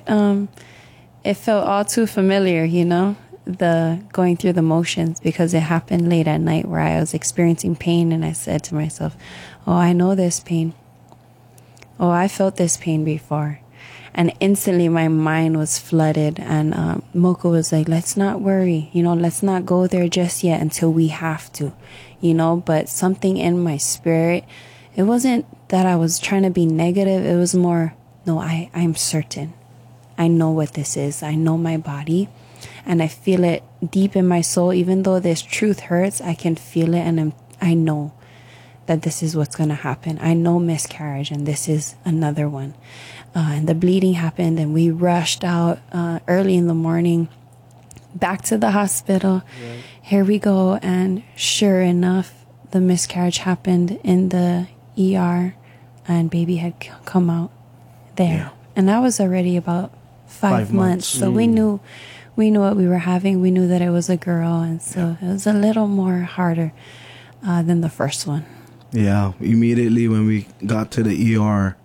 it felt all too familiar, the going through the motions, because it happened late at night where I was experiencing pain, and I said to myself, oh, I know this pain. Oh, I felt this pain before. And instantly my mind was flooded, and Moko was like, let's not worry, let's not go there just yet until we have to, but something in my spirit, it wasn't that I was trying to be negative. It was more, no, I'm certain. I know what this is. I know my body, and I feel it deep in my soul. Even though this truth hurts, I can feel it, and I know that this is what's going to happen. I know miscarriage, and this is another one. And the bleeding happened, and we rushed out early in the morning back to the hospital. Right. Here we go. And sure enough, the miscarriage happened in the ER, and baby had come out there. Yeah. And that was already about 5 months. So we knew what we were having. We knew that it was a girl. And so it was a little more harder than the first one. Yeah. Immediately when we got to the ER,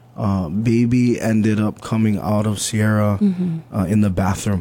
baby ended up coming out of Sierra in the bathroom.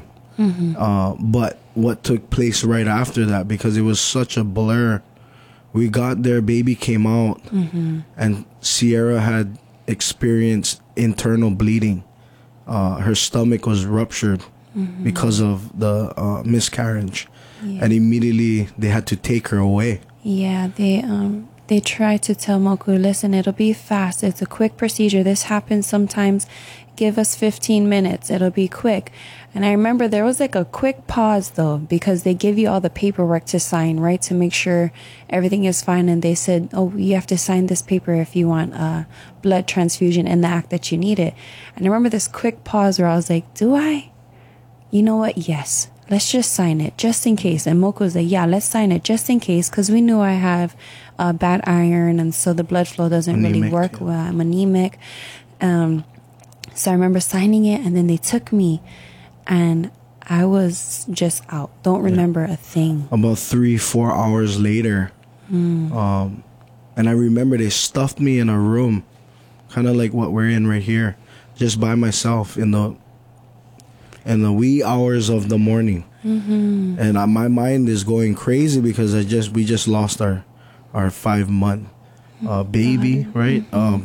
But what took place right after that, because it was such a blur, we got there, baby came out, and Sierra had experienced internal bleeding. Her stomach was ruptured because of the miscarriage. Yeah. And immediately they had to take her away. Yeah, they tried to tell Moku, listen, it'll be fast. It's a quick procedure. This happens sometimes. Give us 15 minutes. It'll be quick. And I remember there was like a quick pause, though, because they give you all the paperwork to sign, right, to make sure everything is fine. And they said, oh, you have to sign this paper if you want a blood transfusion in the act that you need it. And I remember this quick pause where I was like, do I? You know what? Yes. Let's just sign it, just in case. And Moko was like, yeah, let's sign it just in case, because we knew I have bad iron, and so the blood flow doesn't really work well. I'm anemic. So I remember signing it, and then they took me, and I was just out. Don't remember a thing. About 3-4 hours later, and I remember they stuffed me in a room, kind of like what we're in right here, just by myself in the wee hours of the morning. And my mind is going crazy because we just lost our 5-month baby, right?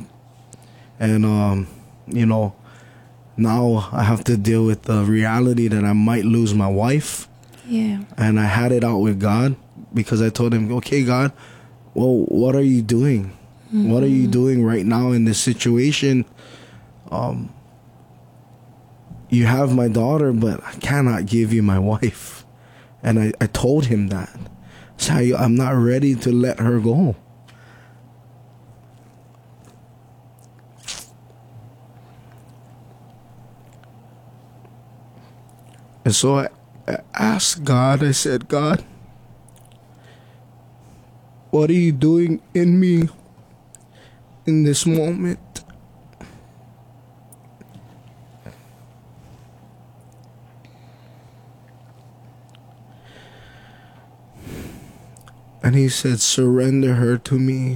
Now I have to deal with the reality that I might lose my wife. Yeah. And I had it out with God, because I told him, okay, God, well, what are you doing? What are you doing right now in this situation? You have my daughter, but I cannot give you my wife. And I told him that. So I'm not ready to let her go. And so I asked God, I said, God, what are you doing in me in this moment? And he said, surrender her to me.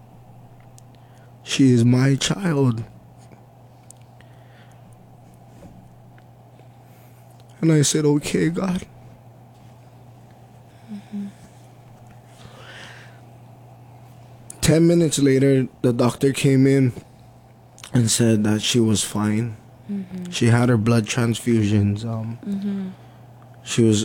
She is my child. And I said, okay, God. 10 minutes later, the doctor came in and said that she was fine. She had her blood transfusions. She was,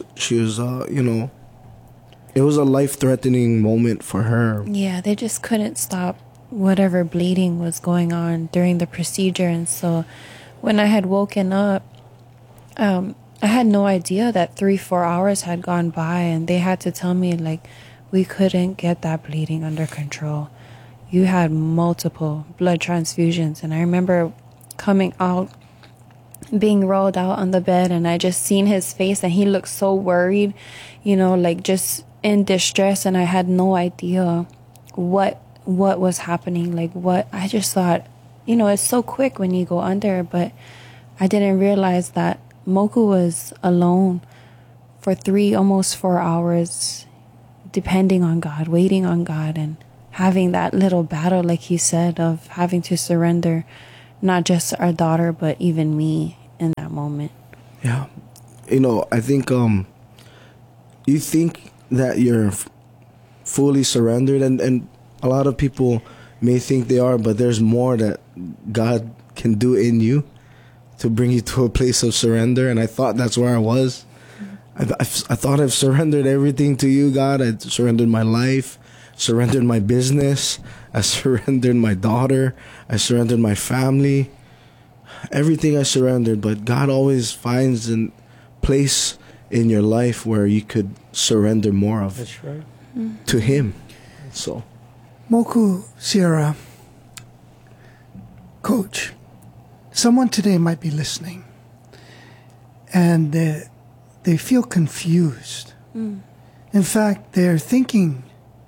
it was a life-threatening moment for her. Yeah, they just couldn't stop whatever bleeding was going on during the procedure. And so when I had woken up, I had no idea that 3-4 hours had gone by, and they had to tell me, like, we couldn't get that bleeding under control. You had multiple blood transfusions. And I remember coming out, being rolled out on the bed, and I just seen his face, and he looked so worried, like just in distress. And I had no idea what was happening. Like, what I just thought, it's so quick when you go under, but I didn't realize that Moku was alone for 3, almost 4 hours, depending on God, waiting on God, and having that little battle, like he said, of having to surrender not just our daughter, but even me in that moment. Yeah. I think you think that you're fully surrendered, and a lot of people may think they are, but there's more that God can do in you to bring you to a place of surrender. And I thought that's where I was. I thought I've surrendered everything to you, God. I surrendered my life, surrendered my business, I surrendered my daughter, I surrendered my family, everything I surrendered. But God always finds a place in your life where you could surrender more of. That's right. To Him. So, Moku, Sierra, Coach, someone today might be listening and they feel confused. In fact, they're thinking,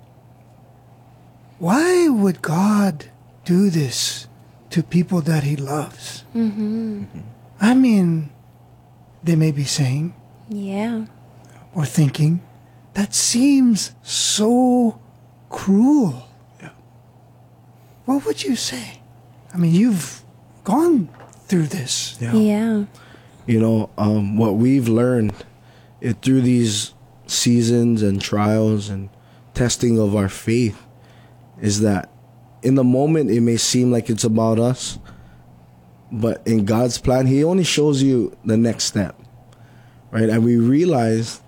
why would God do this to people that He loves? I mean, they may be saying, Yeah. or thinking, that seems so cruel. Yeah. What would you say? I mean, you've gone through this. Yeah. What we've learned through these seasons and trials and testing of our faith is that in the moment it may seem like it's about us, but in God's plan, He only shows you the next step, right? And we realized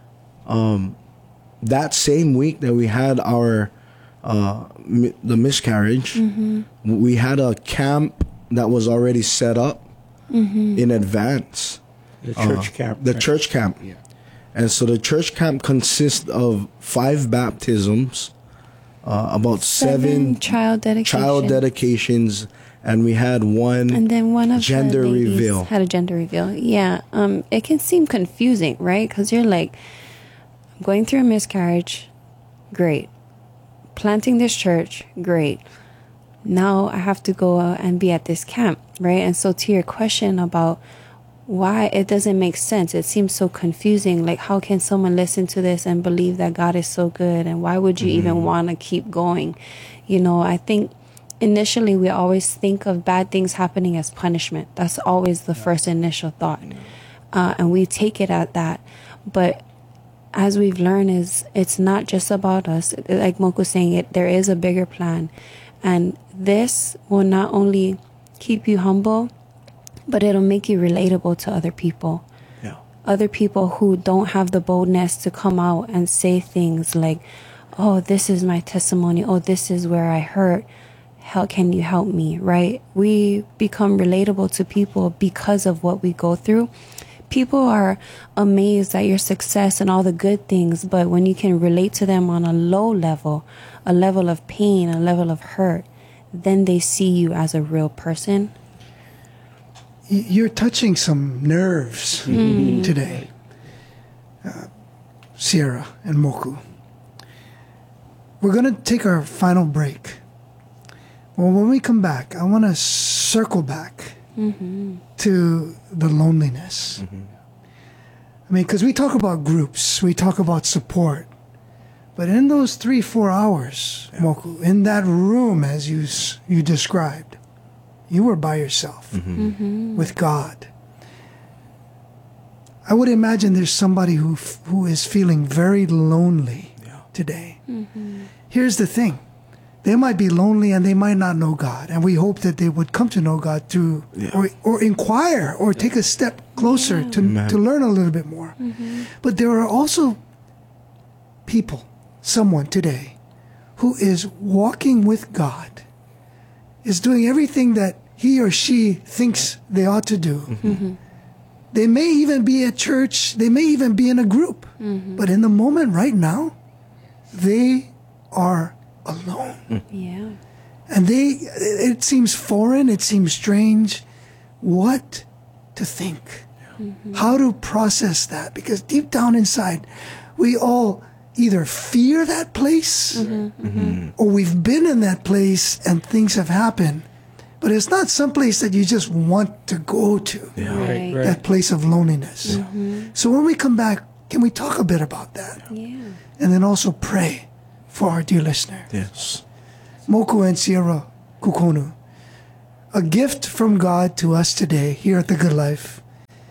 that same week that we had our the miscarriage, we had a camp that was already set up in advance. The church camp. The church camp. Yeah. And so the church camp consists of 5 baptisms, about 7 child dedications, and we had one and then one of gender the ladies reveal. had a gender reveal. Yeah. It can seem confusing, right? Because you're like, I'm going through a miscarriage, great. Planting this church, great. Now I have to go and be at this camp, right? And so to your question about why it doesn't make sense, it seems so confusing. Like, how can someone listen to this and believe that God is so good? And why would you even want to keep going? I think initially we always think of bad things happening as punishment. That's always the first initial thought. And we take it at that. But as we've learned, it's not just about us. Like Moku was saying, there is a bigger plan. And this will not only keep you humble, but it'll make you relatable to other people. Yeah. Other people who don't have the boldness to come out and say things like, oh, this is my testimony. Oh, this is where I hurt. How can you help me, right? We become relatable to people because of what we go through. People are amazed at your success and all the good things, but when you can relate to them on a low level, a level of pain, a level of hurt, then they see you as a real person. You're touching some nerves today, Sierra and Moku. We're going to take our final break. Well, when we come back, I want to circle back to the loneliness. I mean, because we talk about groups, we talk about support. But in those 3-4 hours, Moku, in that room, as you described, you were by yourself with God. I would imagine there's somebody who is feeling very lonely today. Here's the thing. They might be lonely and they might not know God. And we hope that they would come to know God through or inquire or take a step closer to learn a little bit more. But there are also people, someone today, who is walking with God, is doing everything that he or she thinks they ought to do. They may even be at church, they may even be in a group, but in the moment right now, they are alone. Yeah. And it seems foreign, it seems strange. What to think? How to process that? Because deep down inside, we all either fear that place or we've been in that place and things have happened. But it's not some place that you just want to go to, Right. that place of loneliness. So when we come back, can we talk a bit about that? Yeah. And then also pray for our dear listener. Yes. Moku and Sierra Kukonu, a gift from God to us today here at The Good Life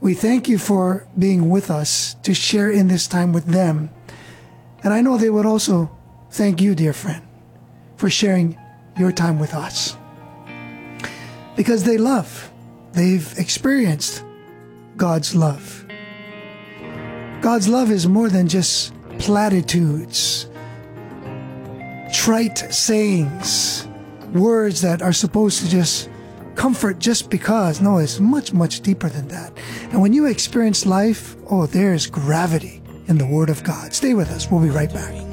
We thank you for being with us to share in this time with them. And I know they would also thank you, dear friend, for sharing your time with us. Because they love. They've experienced God's love. God's love is more than just platitudes, trite sayings, words that are supposed to just comfort just because. No, it's much, much deeper than that. And when you experience life, oh, there's gravity in the Word of God. Stay with us. We'll be right back.